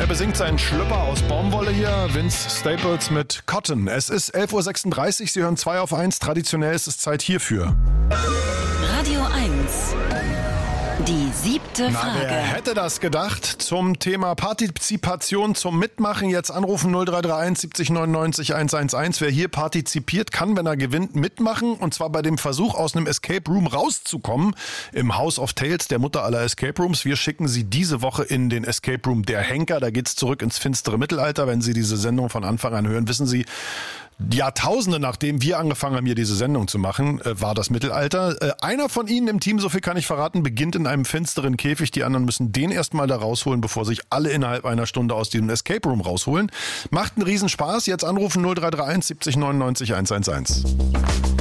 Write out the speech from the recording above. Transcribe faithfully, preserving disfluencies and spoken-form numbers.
Er besingt seinen Schlüpper aus Baumwolle hier, Vince Staples mit Cotton. Es ist elf Uhr sechsunddreißig, Sie hören zwei auf eins. Traditionell ist es Zeit hierfür. Radio eins. Die siebte Na, Frage. wer hätte das gedacht? Zum Thema Partizipation, zum Mitmachen. Jetzt anrufen null drei drei eins siebzig neunundneunzig hundertelf. Wer hier partizipiert, kann, wenn er gewinnt, mitmachen. Und zwar bei dem Versuch, aus einem Escape Room rauszukommen. Im House of Tales, der Mutter aller Escape Rooms. Wir schicken Sie diese Woche in den Escape Room Der Henker. Da geht's zurück ins finstere Mittelalter. Wenn Sie diese Sendung von Anfang an hören, wissen Sie, Jahrtausende nachdem wir angefangen haben, hier diese Sendung zu machen, äh, war das Mittelalter. Äh, einer von Ihnen im Team, so viel kann ich verraten, beginnt in einem finsteren Käfig. Die anderen müssen den erstmal da rausholen, bevor sich alle innerhalb einer Stunde aus diesem Escape Room rausholen. Macht einen Riesenspaß. Jetzt anrufen null drei drei eins siebzig neunundneunzig hundertelf.